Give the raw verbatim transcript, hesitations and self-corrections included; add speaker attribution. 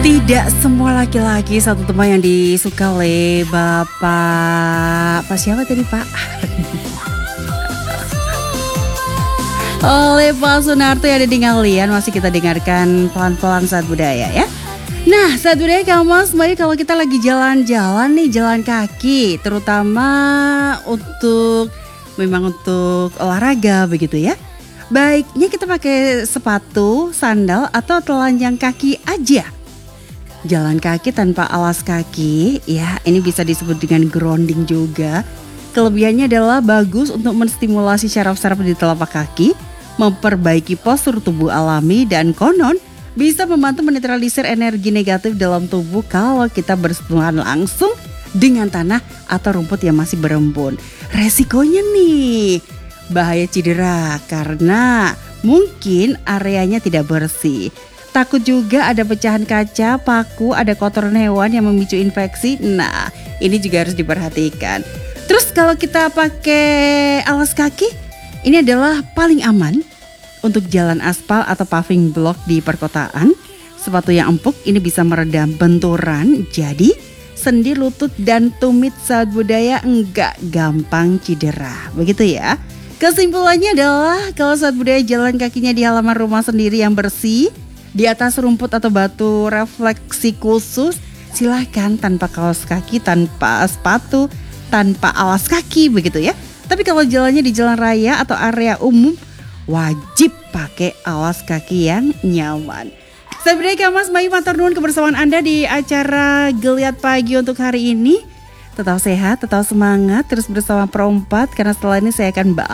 Speaker 1: Tidak semua laki-laki satu tema yang disuka oleh Bapak, Pak siapa tadi Pak? Oleh Pak Sunarto yang ada di ngalian, masih kita dengarkan pelan-pelan Saat Budaya ya. Nah Saat Budaya Kamas, baik kalau kita lagi jalan-jalan nih, jalan kaki, terutama untuk, memang untuk olahraga begitu ya. Baiknya kita pakai sepatu, sandal atau telanjang kaki aja. Jalan kaki tanpa alas kaki, ya ini bisa disebut dengan grounding juga. Kelebihannya adalah bagus untuk menstimulasi syaraf-syaraf di telapak kaki, memperbaiki postur tubuh alami, dan konon bisa membantu menetralisir energi negatif dalam tubuh kalau kita bersentuhan langsung dengan tanah atau rumput yang masih berembun. Resikonya nih, bahaya cedera karena mungkin areanya tidak bersih. Takut juga ada pecahan kaca, paku, ada kotoran hewan yang memicu infeksi. Nah, ini juga harus diperhatikan. Terus kalau kita pakai alas kaki, ini adalah paling aman untuk jalan aspal atau paving block di perkotaan. Sepatu yang empuk ini bisa meredam benturan, jadi sendi, lutut, dan tumit Saat Budaya enggak gampang cedera. Begitu ya. Kesimpulannya adalah kalau Saat Budaya jalan kakinya di halaman rumah sendiri yang bersih, di atas rumput atau batu refleksi khusus, silahkan tanpa kaos kaki, tanpa sepatu, tanpa alas kaki begitu ya. Tapi kalau jalannya di jalan raya atau area umum, wajib pakai alas kaki yang nyaman. Saat Budaya Kamas, Mayu matur nuwun kebersamaan Anda di acara Geliat Pagi untuk hari ini. Tetap sehat, tetap semangat, terus bersama Perompat karena setelah ini saya akan